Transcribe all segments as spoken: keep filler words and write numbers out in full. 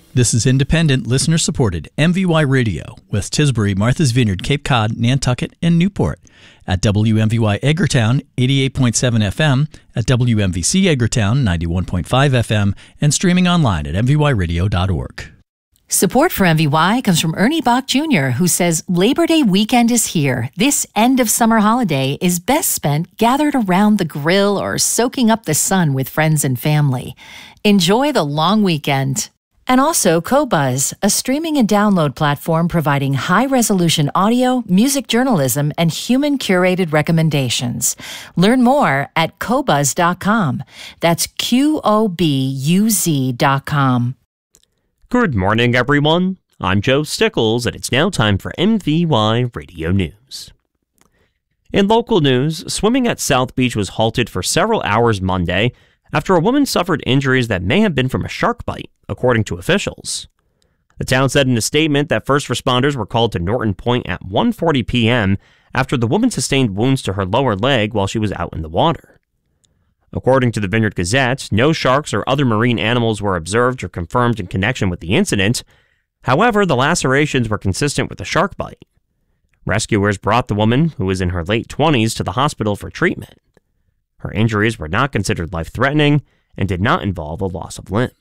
This is independent, listener-supported M V Y Radio, West Tisbury, Martha's Vineyard, Cape Cod, Nantucket, and Newport. At W M V Y Edgartown, eighty-eight point seven F M, at W M V C Edgartown, ninety-one point five F M, and streaming online at m v y radio dot org. Support for M V Y comes from Ernie Bach Junior, who says Labor Day weekend is here. This end of summer holiday is best spent gathered around the grill or soaking up the sun with friends and family. Enjoy the long weekend. And also Qobuz, a streaming and download platform providing high-resolution audio, music journalism, and human-curated recommendations. Learn more at qobuz dot com. That's Q O B U Z dot com. Good morning, everyone. I'm Joe Stickles, and it's now time for M V Y Radio News. In local news, swimming at South Beach was halted for several hours Monday after a woman suffered injuries that may have been from a shark bite, according to officials. The town said in a statement that first responders were called to Norton Point at one forty p.m. after the woman sustained wounds to her lower leg while she was out in the water. According to the Vineyard Gazette, no sharks or other marine animals were observed or confirmed in connection with the incident. However, the lacerations were consistent with a shark bite. Rescuers brought the woman, who was in her late twenties, to the hospital for treatment. Her injuries were not considered life-threatening and did not involve a loss of limb.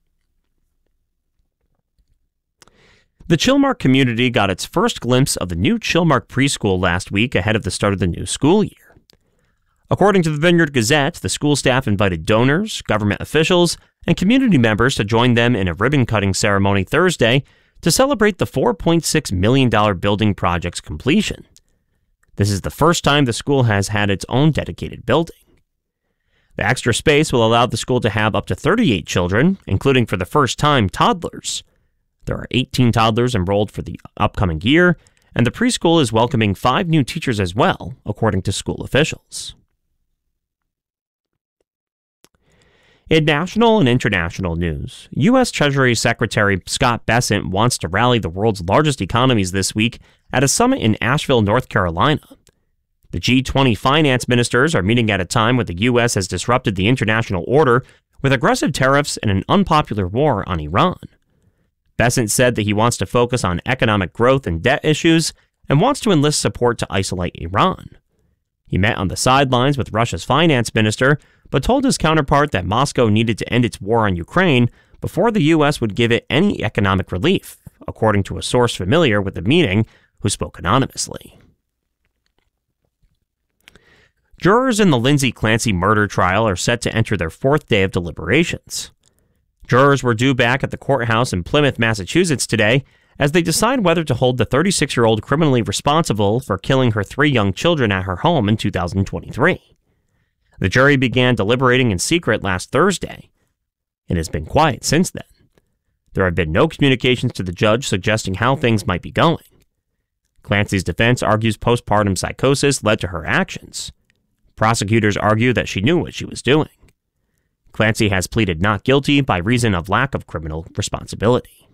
The Chilmark community got its first glimpse of the new Chilmark preschool last week ahead of the start of the new school year. According to the Vineyard Gazette, the school staff invited donors, government officials, and community members to join them in a ribbon-cutting ceremony Thursday to celebrate the four point six million dollars building project's completion. This is the first time the school has had its own dedicated building. The extra space will allow the school to have up to thirty-eight children, including for the first time toddlers. There are eighteen toddlers enrolled for the upcoming year, and the preschool is welcoming five new teachers as well, according to school officials. In national and international news, U S Treasury Secretary Scott Bessent wants to rally the world's largest economies this week at a summit in Asheville, North Carolina. The G twenty finance ministers are meeting at a time when the U S has disrupted the international order with aggressive tariffs and an unpopular war on Iran. Bessent said that he wants to focus on economic growth and debt issues and wants to enlist support to isolate Iran. He met on the sidelines with Russia's finance minister, but told his counterpart that Moscow needed to end its war on Ukraine before the U S would give it any economic relief, according to a source familiar with the meeting who spoke anonymously. Jurors in the Lindsay Clancy murder trial are set to enter their fourth day of deliberations. Jurors were due back at the courthouse in Plymouth, Massachusetts today as they decide whether to hold the thirty-six-year-old criminally responsible for killing her three young children at her home in two thousand twenty-three. The jury began deliberating in secret last Thursday. It has been quiet since then. There have been no communications to the judge suggesting how things might be going. Clancy's defense argues postpartum psychosis led to her actions. Prosecutors argue that she knew what she was doing. Clancy has pleaded not guilty by reason of lack of criminal responsibility.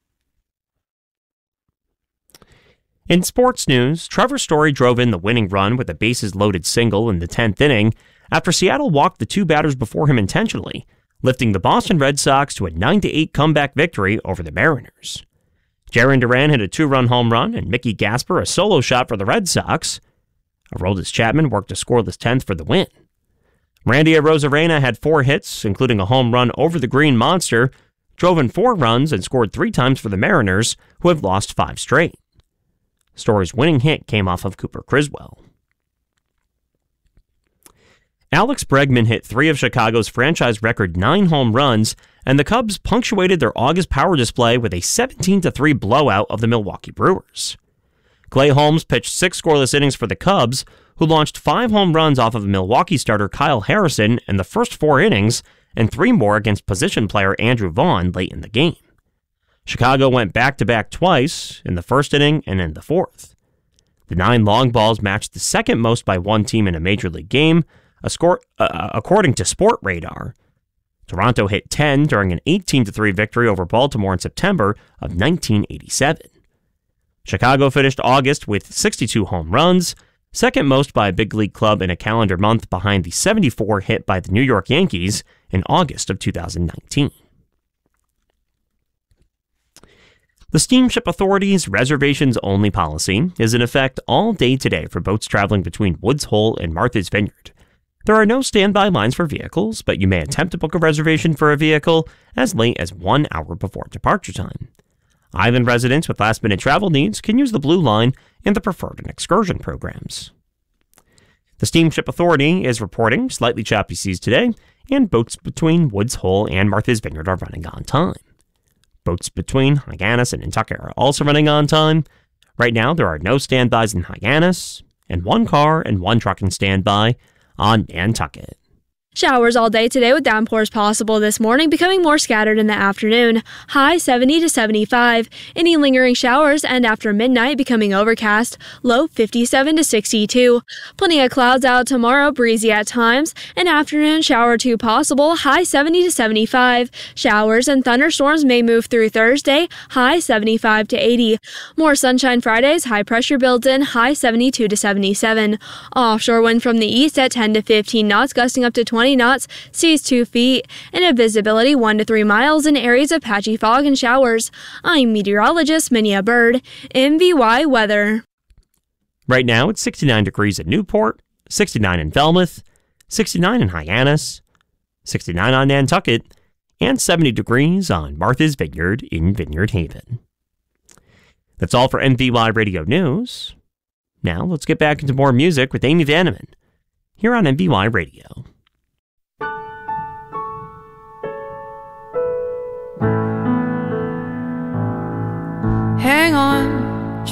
In sports news, Trevor Story drove in the winning run with a bases-loaded single in the tenth inning after Seattle walked the two batters before him intentionally, lifting the Boston Red Sox to a nine to eight comeback victory over the Mariners. Jarren Duran hit a two-run home run and Mickey Gasper a solo shot for the Red Sox. Aroldis Chapman worked a scoreless tenth for the win. Randy Arozarena had four hits, including a home run over the Green Monster, drove in four runs, and scored three times for the Mariners, who have lost five straight. Story's winning hit came off of Cooper Criswell. Alex Bregman hit three of Chicago's franchise record nine home runs, and the Cubs punctuated their August power display with a seventeen to three blowout of the Milwaukee Brewers. Clay Holmes pitched six scoreless innings for the Cubs, who launched five home runs off of Milwaukee starter Kyle Harrison in the first four innings, and three more against position player Andrew Vaughn late in the game. Chicago went back-to-back twice, in the first inning and in the fourth. The nine long balls matched the second most by one team in a Major League game, a score, uh, according to Sport Radar. Toronto hit ten during an eighteen to three victory over Baltimore in September of nineteen eighty-seven. Chicago finished August with sixty-two home runs, second most by a big league club in a calendar month behind the seventy-four hit by the New York Yankees in August of two thousand nineteen. The Steamship Authority's reservations-only policy is in effect all day today for boats traveling between Woods Hole and Martha's Vineyard. There are no standby lines for vehicles, but you may attempt to book a reservation for a vehicle as late as one hour before departure time. Island residents with last-minute travel needs can use the Blue Line and the Preferred and Excursion programs. The Steamship Authority is reporting slightly choppy seas today, and boats between Woods Hole and Martha's Vineyard are running on time. Boats between Hyannis and Nantucket are also running on time. Right now, there are no standbys in Hyannis, and one car and one trucking standby on Nantucket. Showers all day today with downpours possible this morning, becoming more scattered in the afternoon. High seventy to seventy-five. Any lingering showers and after midnight becoming overcast. Low fifty-seven to sixty-two. Plenty of clouds out tomorrow, breezy at times. An afternoon shower or two possible. High seventy to seventy-five. Showers and thunderstorms may move through Thursday. High seventy-five to eighty. More sunshine Fridays. High pressure builds in. High seventy-two to seventy-seven. Offshore wind from the east at ten to fifteen knots, gusting up to twenty knots, seas two feet, and a visibility one to three miles in areas of patchy fog and showers. I'm meteorologist Minia Bird, M V Y Weather. Right now, it's sixty-nine degrees in Newport, sixty-nine in Falmouth, sixty-nine in Hyannis, sixty-nine on Nantucket, and seventy degrees on Martha's Vineyard in Vineyard Haven. That's all for M V Y Radio News. Now, let's get back into more music with Amy Vanneman here on M V Y Radio.